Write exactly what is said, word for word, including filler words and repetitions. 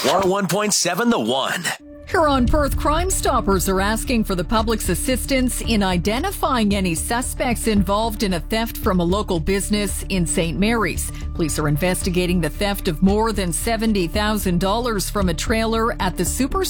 one oh one point seven The One. Huron Perth Crime Stoppers are asking for the public's assistance in identifying any suspects involved in a theft from a local business in Saint Mary's. Police are investigating the theft of more than seventy thousand dollars from a trailer at the Super